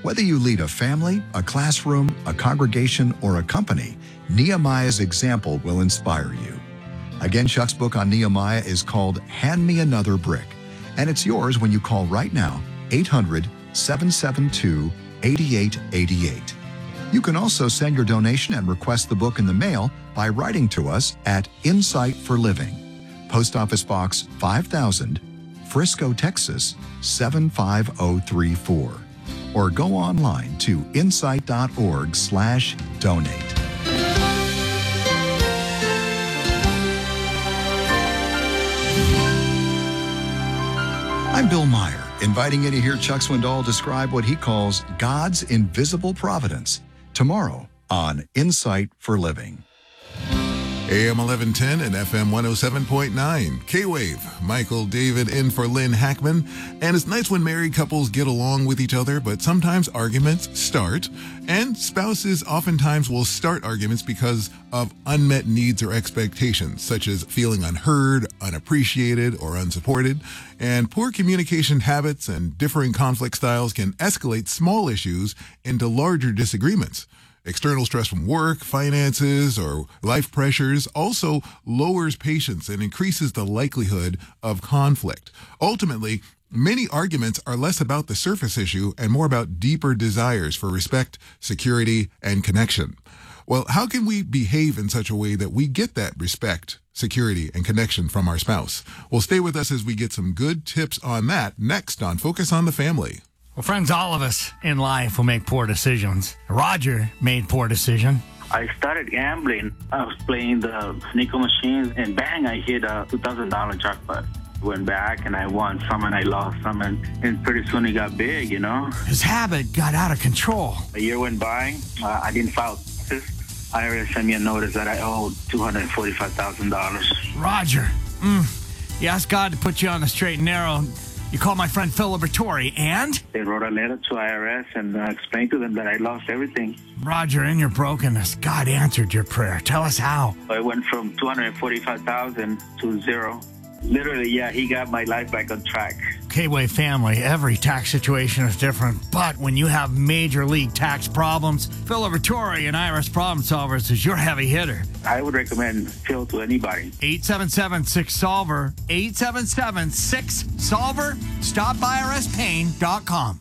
Whether you lead a family, a classroom, a congregation, or a company, Nehemiah's example will inspire you. Again, Chuck's book on Nehemiah is called Hand Me Another Brick, and it's yours when you call right now, 800-772-8888. You can also send your donation and request the book in the mail by writing to us at Insight for Living, Post Office Box 5000, Frisco, Texas 75034. Or go online to insight.org/donate. I'm Bill Meyer, inviting you to hear Chuck Swindoll describe what he calls God's invisible providence tomorrow on Insight for Living. AM 1110 and FM 107.9. K-Wave. Michael David in for Lynn Hackman. And it's nice when married couples get along with each other, but sometimes arguments start. And spouses oftentimes will start arguments because of unmet needs or expectations, such as feeling unheard, unappreciated, or unsupported. And poor communication habits and differing conflict styles can escalate small issues into larger disagreements. External stress from work, finances, or life pressures also lowers patience and increases the likelihood of conflict. Ultimately, many arguments are less about the surface issue and more about deeper desires for respect, security, and connection. Well, how can we behave in such a way that we get that respect, security, and connection from our spouse? Well, stay with us as we get some good tips on that next on Focus on the Family. Well, friends, all of us in life will make poor decisions. Roger made poor decision. I started gambling. I was playing the sneaker machines, and bang, I hit a $2,000 jackpot. Went back, and I won some, and I lost some, and pretty soon it got big, you know. His habit got out of control. A year went by. I didn't file taxes. IRS sent me a notice that I owed $245,000. Roger, you asked God to put you on the straight and narrow. You called my friend Phil Liberatore, and? They wrote a letter to IRS and explained to them that I lost everything. Roger, in your brokenness, God answered your prayer. Tell us how. I went from $245,000 to zero. Literally, yeah, he got my life back on track. K-Wave family, every tax situation is different, but when you have major league tax problems, Phil Liberatore and IRS Problem Solvers is your heavy hitter. I would recommend Phil to anybody. 877-6-SOLVER, 877-6-SOLVER, stopIRSpain.com.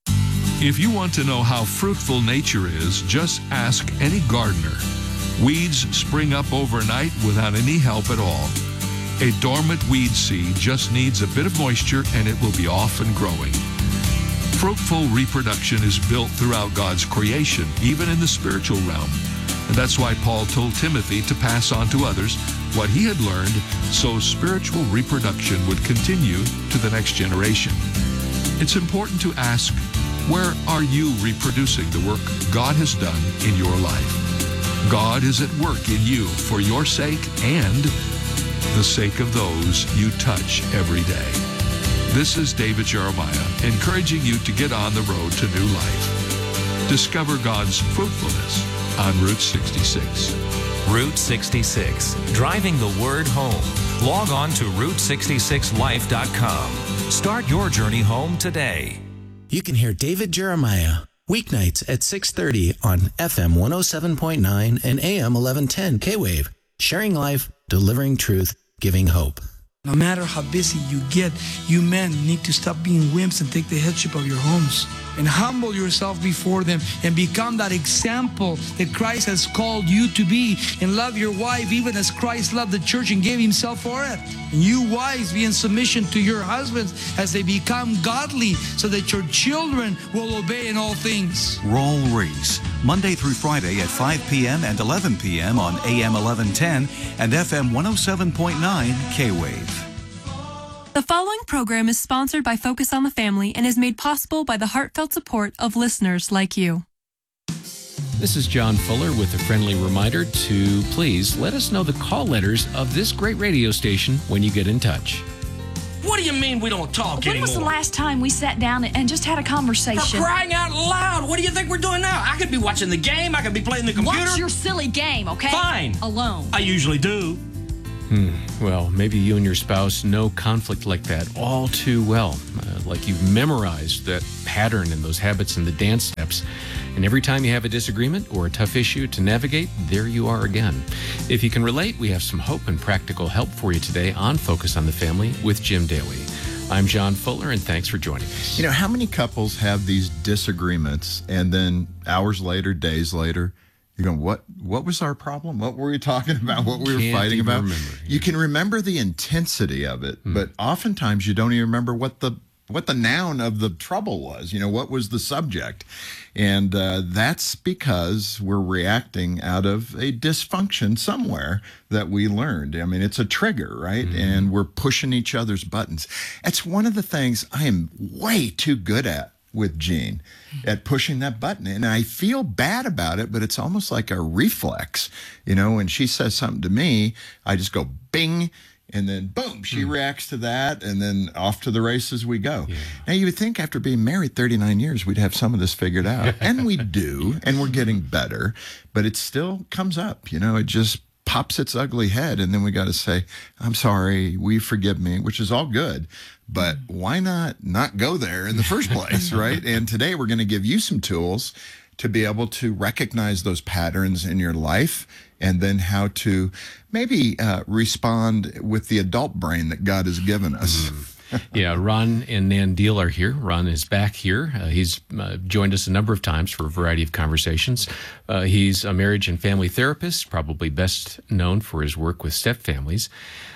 If you want to know how fruitful nature is, just ask any gardener. Weeds spring up overnight without any help at all. A dormant weed seed just needs a bit of moisture and it will be off and growing. Fruitful reproduction is built throughout God's creation, even in the spiritual realm. And that's why Paul told Timothy to pass on to others what he had learned so spiritual reproduction would continue to the next generation. It's important to ask, where are you reproducing the work God has done in your life? God is at work in you for your sake and the sake of those you touch every day. This is David Jeremiah, encouraging you to get on the road to new life. Discover God's fruitfulness on Route 66. Route 66, driving the word home. Log on to Route66Life.com. Start your journey home today. You can hear David Jeremiah weeknights at 6:30 on FM 107.9 and AM 1110 K-Wave. Sharing life, delivering truth, giving hope. No matter how busy you get, you men need to stop being wimps and take the headship of your homes and humble yourself before them and become that example that Christ has called you to be, and love your wife even as Christ loved the church and gave himself for it. And you wives, be in submission to your husbands as they become godly, so that your children will obey in all things. Raul Reese, Monday through Friday at 5 p.m. and 11 p.m. on AM 1110 and FM 107.9 K-Wave. The following program is sponsored by Focus on the Family and is made possible by the heartfelt support of listeners like you. This is John Fuller with a friendly reminder to please let us know the call letters of this great radio station when you get in touch. What do you mean we don't talk When anymore? was the last time we sat down and just had a conversation? For crying out loud, what do you think we're doing now? I could be watching the game, I could be playing the computer. Watch your silly game, okay? Fine. Alone. I usually do. Well, maybe you and your spouse know conflict like that all too well. Like you've memorized that pattern and those habits and the dance steps. And every time you have a disagreement or a tough issue to navigate, there you are again. If you can relate, we have some hope and practical help for you today on Focus on the Family with Jim Daly. I'm John Fuller, and thanks for joining us. You know, how many couples have these disagreements and then hours later, days later, you're going, what was our problem? What were we talking about? What we were fighting about? You can remember the intensity of it, but oftentimes you don't even remember what the noun of the trouble was. You know, what was the subject? And that's because we're reacting out of a dysfunction somewhere that we learned. I mean, it's a trigger, right? And we're pushing each other's buttons. It's one of the things I am way too good at with Jean, at pushing that button. And I feel bad about it, but it's almost like a reflex. You know, when she says something to me, I just go bing, and then boom, she reacts to that, and then off to the races we go. Yeah. Now, you would think after being married 39 years, we'd have some of this figured out. And we do, and we're getting better, but it still comes up. You know, it just pops its ugly head, and then we got to say, I'm sorry, will you forgive me, which is all good. But why not go there in the first place, right? And today we're going to give you some tools to be able to recognize those patterns in your life, and then how to maybe respond with the adult brain that God has given us. Yeah, Ron and Nan Deal are here. Ron is back here. He's joined us a number of times for a variety of conversations. He's a marriage and family therapist, probably best known for his work with stepfamilies.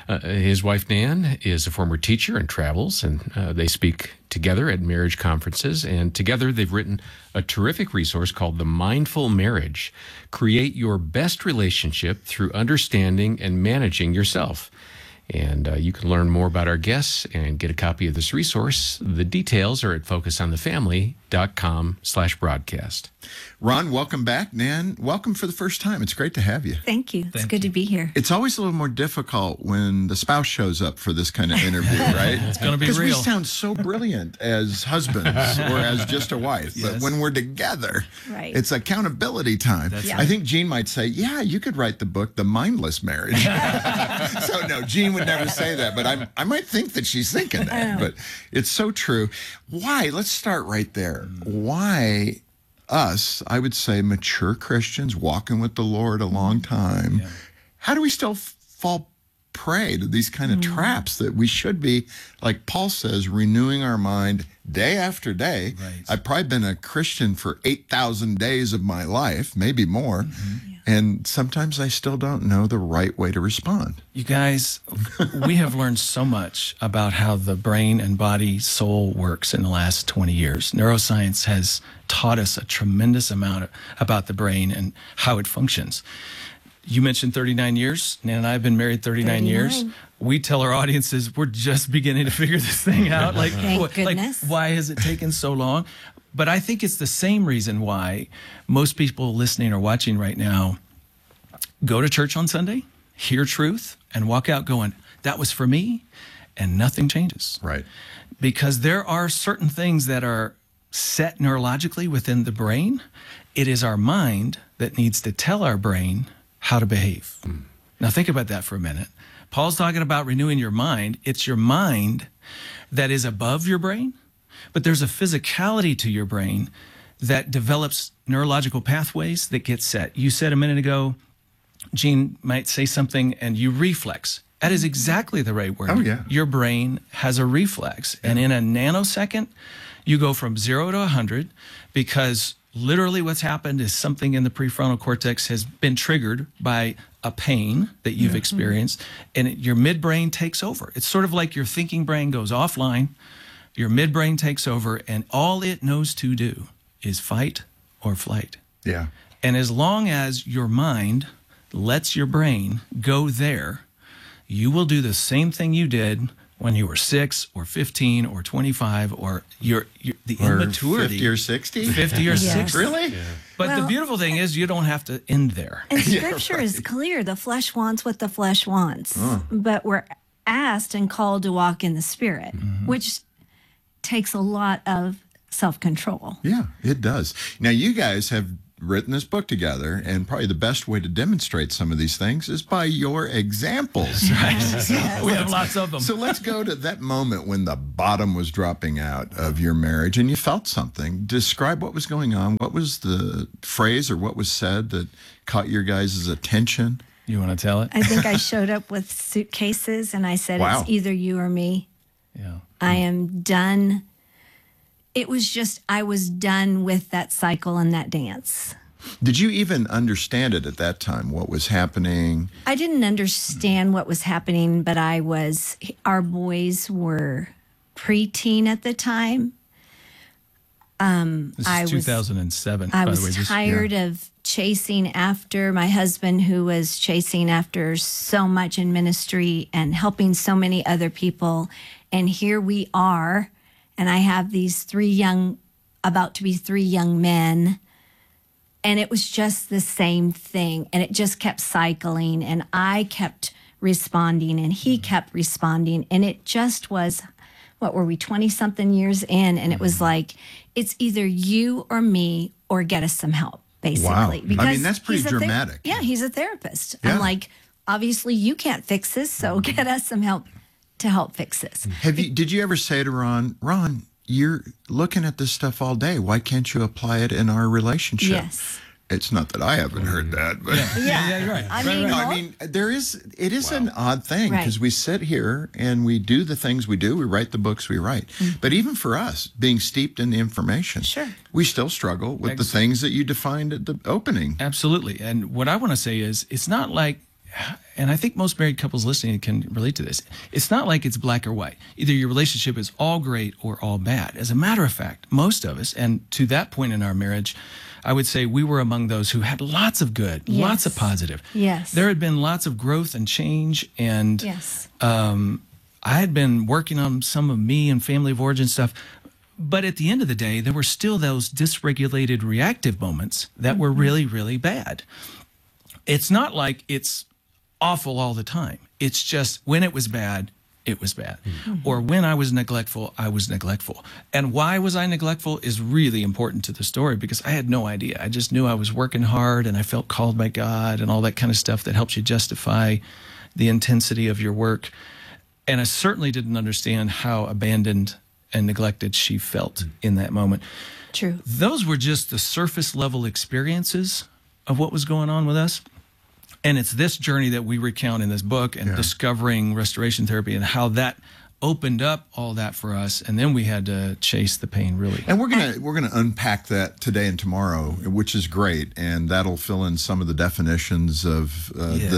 His wife, Nan, is a former teacher and travels, and they speak together at marriage conferences. And together they've written a terrific resource called The Mindful Marriage. Create your best relationship through understanding and managing yourself. And you can learn more about our guests and get a copy of this resource. The details are at focusonthefamily.com/broadcast. Ron, welcome back. Nan, welcome for the first time. It's great to have you. Thank you. It's good to be here. It's always a little more difficult when the spouse shows up for this kind of interview, right? It's going to be real. Because we sound so brilliant as husbands or as just a wife. Yes. But when we're together, it's accountability time. I think Jean might say, yeah, you could write the book, The Mindless Marriage. So no, Jean would never say that, but I might think that she's thinking that. But it's so true. Why? Let's start right there. Why us, I would say, mature Christians walking with the Lord a long time, how do we still fall prey to these kind of traps that we should be, like Paul says, renewing our mind day after day? I've probably been a Christian for 8,000 days of my life, maybe more. And sometimes I still don't know the right way to respond. You guys, we have learned so much about how the brain and body, soul works in the last 20 years. Neuroscience has taught us a tremendous amount about the brain and how it functions. You mentioned 39 years. Nan and I have been married 39 years. We tell our audiences we're just beginning to figure this thing out. Thank goodness. Why has it taken so long? But I think it's the same reason why most people listening or watching right now go to church on Sunday, hear truth, and walk out going, that was for me, and nothing changes. Right. Because there are certain things that are set neurologically within the brain. It is our mind that needs to tell our brain how to behave. Now think about that for a minute. Paul's talking about renewing your mind. It's your mind that is above your brain, but there's a physicality to your brain that develops neurological pathways that get set. You said a minute ago, Jean might say something and you reflex. That is exactly the right word. Oh, yeah. Your brain has a reflex. And in a nanosecond, you go from 0 to 100 because literally what's happened is something in the prefrontal cortex has been triggered by a pain that you've experienced, and your midbrain takes over. It's sort of like your thinking brain goes offline, your midbrain takes over, and all it knows to do is fight or flight. Yeah. And as long as your mind lets your brain go there, you will do the same thing you did when you were 6 or 15 or 25 or the immaturity. 50 or 60? 50 or 60. Really? Yeah. But the beautiful thing is you don't have to end there. And Scripture is clear. The flesh wants what the flesh wants. But we're asked and called to walk in the Spirit, which takes a lot of self-control. Yeah, it does. Now, you guys have written this book together, and probably the best way to demonstrate some of these things is by your examples. Right. We have lots of them. So let's go to that moment when the bottom was dropping out of your marriage and you felt something. Describe what was going on. What was the phrase or what was said that caught your guys' attention? You want to tell it? I think I showed up with suitcases and I said, Wow. It's either you or me. Yeah. I am done. It was just, I was done with that cycle and that dance. Did you even understand it at that time, what was happening? I didn't understand what was happening, but our boys were preteen at the time. This is 2007. I by was the way. tired of chasing after my husband, who was chasing after so much in ministry and helping so many other people. And here we are, and I have these about to be three young men. And it was just the same thing. And it just kept cycling. And I kept responding, and he kept responding. And it just was, what were we, 20-something years in? And it was like, it's either you or me or get us some help, basically. Wow. I mean, that's pretty he's dramatic. he's a therapist. Yeah. I'm like, obviously you can't fix this, so get us some help to help fix this. Did you ever say to Ron, you're looking at this stuff all day. Why can't you apply it in our relationship? Yes. It's not that I haven't heard that, but Yeah, right. I mean, it is an odd thing because we sit here and we do the things we do. We write the books we write. But even for us, being steeped in the information, we still struggle with the things that you defined at the opening. Absolutely. And what I want to say is, it's not like, and I think most married couples listening can relate to this, it's not like it's black or white. Either your relationship is all great or all bad. As a matter of fact, most of us, and to that point in our marriage, I would say we were among those who had lots of good, lots of positive. Yes. There had been lots of growth and change, and yes. I had been working on some of me and family of origin stuff. But at the end of the day, there were still those dysregulated reactive moments that were really, really bad. It's not like it's awful all the time. It's just when it was bad, it was bad. Or when I was neglectful, I was neglectful. And why was I neglectful is really important to the story, because I had no idea. I just knew I was working hard and I felt called by God and all that kind of stuff that helps you justify the intensity of your work. And I certainly didn't understand how abandoned and neglected she felt in that moment. True. Those were just the surface level experiences of what was going on with us. And it's this journey that we recount in this book, and discovering restoration therapy and how that opened up all that for us. And then we had to chase the pain, really. And we're gonna unpack that today and tomorrow, which is great, and that'll fill in some of the definitions of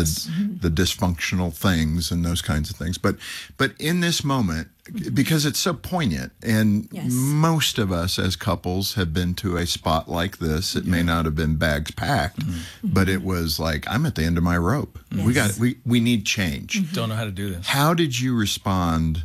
the dysfunctional things and those kinds of things. But in this moment, because it's so poignant, and most of us as couples have been to a spot like this. It may not have been bags packed, but it was like, I'm at the end of my rope. We need change. Don't know how to do this. How did you respond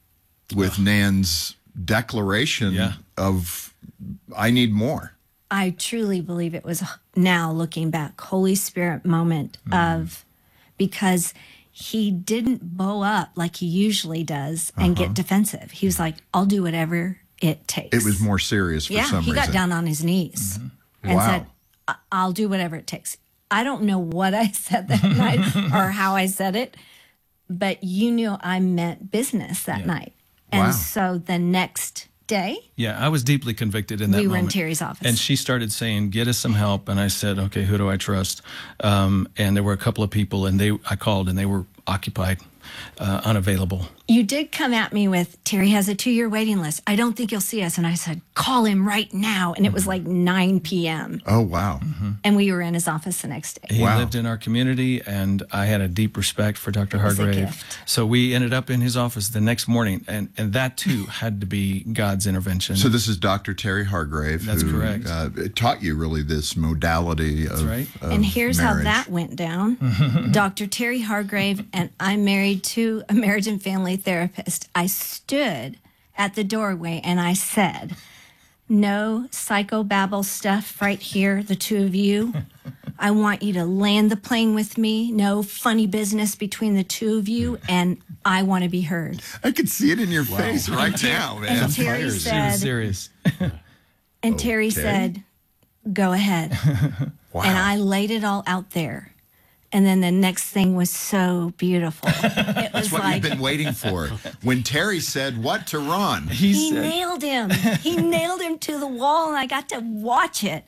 with Nan's declaration of, I need more? I truly believe it was, now looking back, Holy Spirit moment of, because he didn't bow up like he usually does and get defensive. He was like, I'll do whatever it takes. It was more serious for some reason. He got down on his knees and said, I'll do whatever it takes. I don't know what I said that night or how I said it, but you knew I meant business that night. And so the next day, I was deeply convicted in that moment. We were in Terry's office. And she started saying, get us some help. And I said, okay, who do I trust? And there were a couple of people, and I called, and they were occupied, unavailable. You did come at me with, Terry has a 2-year waiting list. I don't think you'll see us. And I said, call him right now. And it was like 9 p.m. Oh, wow. And we were in his office the next day. He lived in our community, and I had a deep respect for Dr. Hargrave. So we ended up in his office the next morning, and that too had to be God's intervention. So this is Dr. Terry Hargrave. That's who, correct. Taught you really this modality of And here's marriage. how that went down. Dr. Terry Hargrave, and I'm married to a marriage and family therapist. I stood at the doorway and I said, no psychobabble stuff right here, the two of you. I want you to land the plane with me. No funny business between the two of you, and I want to be heard. I could see it in your face right now, man. And Terry said, she was serious. And Terry said, go ahead. Wow. And I laid it all out there. And then the next thing was so beautiful. It was That's what like, we've been waiting for. When Terry said what to Ron? He nailed him. He nailed him to the wall, and I got to watch it.